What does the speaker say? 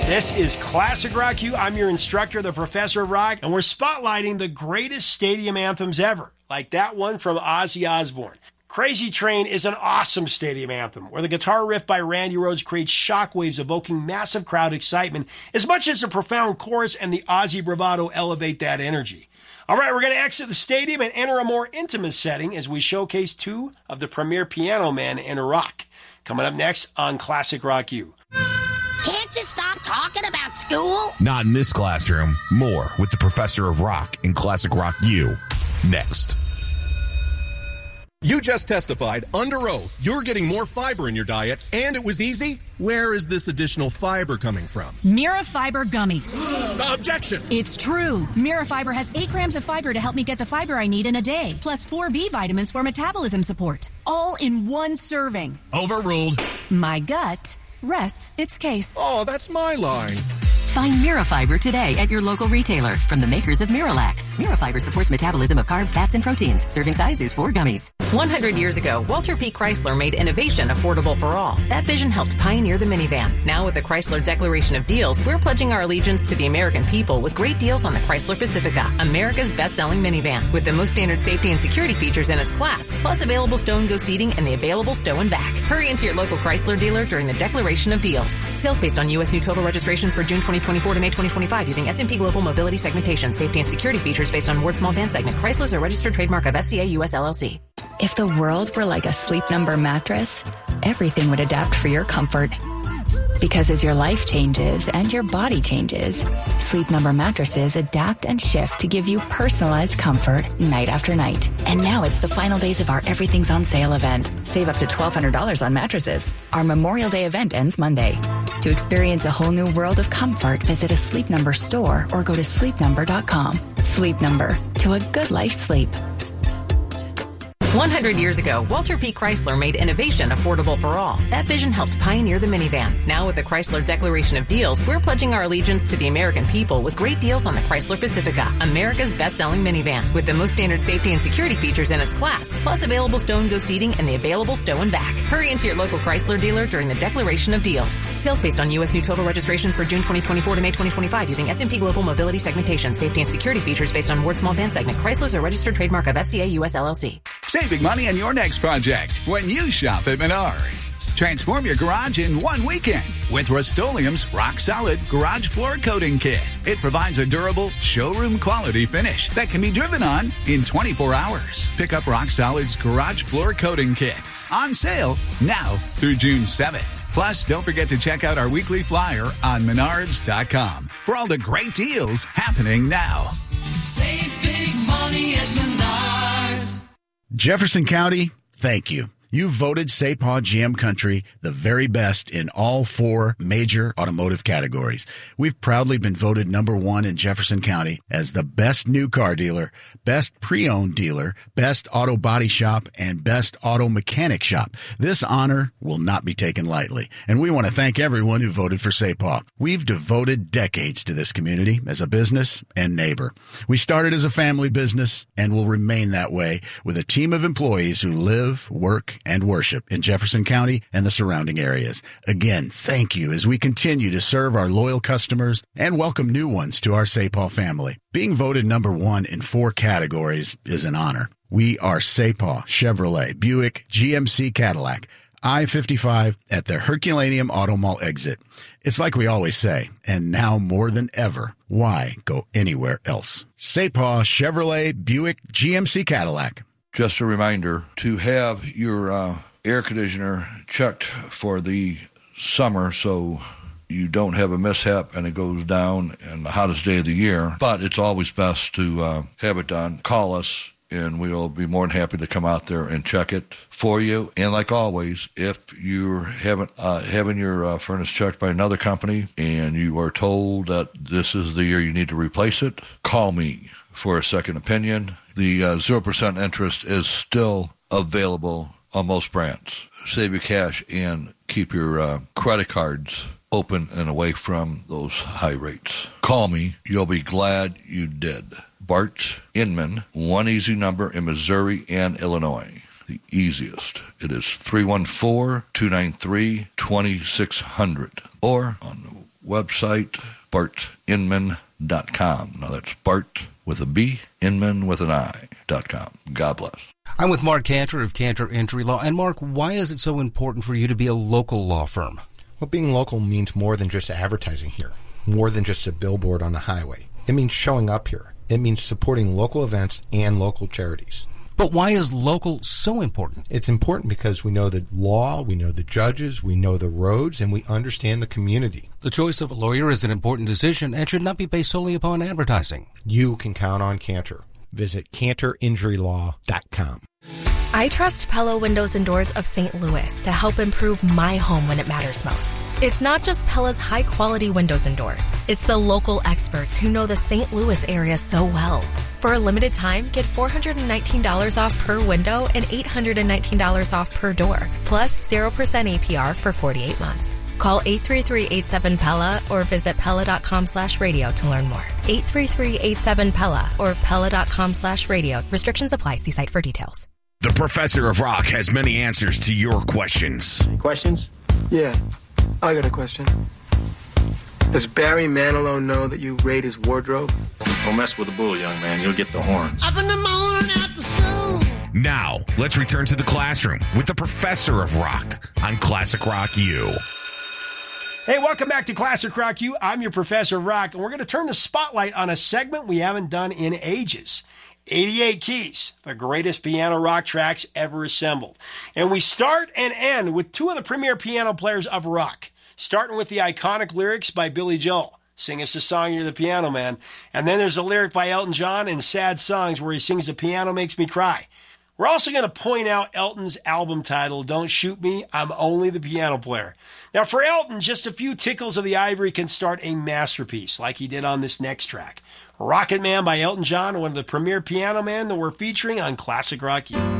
This is Classic Rock U. I'm your instructor, the Professor of Rock, and we're spotlighting the greatest stadium anthems ever, like that one from Ozzy Osbourne. Crazy Train is an awesome stadium anthem, where the guitar riff by Randy Rhoads creates shockwaves evoking massive crowd excitement, as much as the profound chorus and the Ozzy bravado elevate that energy. All right, we're going to exit the stadium and enter a more intimate setting as we showcase two of the premier piano men in rock. Coming up next on Classic Rock U. Can't you stop talking about school? Not in this classroom. More with the Professor of Rock in Classic Rock U. Next. You just testified under oath you're getting more fiber in your diet, and it was easy? Where is this additional fiber coming from? Mirafiber gummies. Objection! It's true. Mirafiber has 8 grams of fiber to help me get the fiber I need in a day, plus 4 B vitamins for metabolism support. All in one serving. Overruled. My gut rests its case. Oh, that's my line. Find Mirafiber today at your local retailer from the makers of Miralax. Mirafiber supports metabolism of carbs, fats, and proteins. Serving size is 4 gummies. 100 years ago, Walter P. Chrysler made innovation affordable for all. That vision helped pioneer the minivan. Now with the Chrysler Declaration of Deals, we're pledging our allegiance to the American people with great deals on the Chrysler Pacifica, America's best-selling minivan, with the most standard safety and security features in its class, plus available stow and go seating and the available stow and back. Hurry into your local Chrysler dealer during the Declaration of Deals. Sales based on U.S. new total registrations for June 2024 to May 2025 using S&P Global Mobility segmentation. Safety and security features based on Ward Small Van segment. Chrysler is a registered trademark of FCA US LLC. If the world were like a Sleep Number mattress, everything would adapt for your comfort. Because as your life changes and your body changes, Sleep Number mattresses adapt and shift to give you personalized comfort night after night. And now it's the final days of our Everything's on Sale event. Save up to $1,200 on mattresses. Our Memorial Day event ends Monday. To experience a whole new world of comfort, visit a Sleep Number store or go to sleepnumber.com. Sleep Number, to a good life's sleep. 100 years ago, Walter P. Chrysler made innovation affordable for all. That vision helped pioneer the minivan. Now with the Chrysler Declaration of Deals, we're pledging our allegiance to the American people with great deals on the Chrysler Pacifica, America's best-selling minivan, with the most standard safety and security features in its class, plus available stow and go seating and the available stow and back. Hurry into your local Chrysler dealer during the Declaration of Deals. Sales based on U.S. new total registrations for June 2024 to May 2025 using S&P Global Mobility segmentation. Safety and security features based on Ward Small Van segment. Chrysler is a registered trademark of FCA US LLC. Saving money on your next project when you shop at Menards. Transform your garage in one weekend with Rust-Oleum's Rock Solid Garage Floor Coating Kit. It provides a durable, showroom quality finish that can be driven on in 24 hours. Pick up Rock Solid's Garage Floor Coating Kit. On sale now through June 7th. Plus, don't forget to check out our weekly flyer on Menards.com for all the great deals happening now. Save big money at Menards. Jefferson County, thank you. You voted Sapah GM Country the very best in all 4 major automotive categories. We've proudly been voted #1 in Jefferson County as the best new car dealer, best pre-owned dealer, best auto body shop, and best auto mechanic shop. This honor will not be taken lightly, and we want to thank everyone who voted for Sapah. We've devoted decades to this community as a business and neighbor. We started as a family business and will remain that way with a team of employees who live, work, and worship in Jefferson County and the surrounding areas. Again, thank you as we continue to serve our loyal customers and welcome new ones to our Sapah family. Being voted #1 in 4 categories is an honor. We are Sapah, Chevrolet, Buick, GMC Cadillac, I-55 at the Herculaneum Auto Mall exit. It's like we always say, and now more than ever, why go anywhere else? Sapah, Chevrolet, Buick, GMC Cadillac. Just a reminder to have your air conditioner checked for the summer so you don't have a mishap and it goes down in the hottest day of the year. But it's always best to have it done. Call us and we'll be more than happy to come out there and check it for you. And like always, if you're having your furnace checked by another company and you are told that this is the year you need to replace it, call me for a second opinion. The 0% interest is still available on most brands. Save your cash and keep your credit cards open and away from those high rates. Call me. You'll be glad you did. Bart Inman, one easy number in Missouri and Illinois. The easiest. It is 314-293-2600. Or on the website, bartinman.com. Now that's Bart with a B, Inman with an I.com. God bless. I'm with Mark Cantor of Cantor Injury Law. And Mark, why is it so important for you to be a local law firm? Well, being local means more than just advertising here, more than just a billboard on the highway. It means showing up here. It means supporting local events and local charities. But why is local so important? It's important because we know the law, we know the judges, we know the roads, and we understand the community. The choice of a lawyer is an important decision and should not be based solely upon advertising. You can count on Cantor. Visit CantorInjuryLaw.com. I trust Pella Windows and Doors of St. Louis to help improve my home when it matters most. It's not just Pella's high-quality windows and doors. It's the local experts who know the St. Louis area so well. For a limited time, get $419 off per window and $819 off per door, plus 0% APR for 48 months. Call 833-87-PELLA or visit Pella.com/radio to learn more. 833-87-PELLA or Pella.com/radio. Restrictions apply. See site for details. The Professor of Rock has many answers to your questions. Questions? Yeah, I got a question. Does Barry Manilow know that you raid his wardrobe? Don't mess with the bull, young man. You'll get the horns. Up in the morning after school. Now, let's return to the classroom with the Professor of Rock on Classic Rock U. Hey, welcome back to Classic Rock U. I'm your Professor of Rock, and we're going to turn the spotlight on a segment we haven't done in ages. 88 Keys, the greatest piano rock tracks ever assembled. And we start and end with two of the premier piano players of rock, starting with the iconic lyrics by Billy Joel. Sing us a song, you're the piano man. And then there's a lyric by Elton John in Sad Songs where he sings The Piano Makes Me Cry. We're also going to point out Elton's album title, Don't Shoot Me, I'm Only the Piano Player. Now for Elton, just a few tickles of the ivory can start a masterpiece like he did on this next track. Rocket Man by Elton John, one of the premier piano men that we're featuring on Classic Rock U.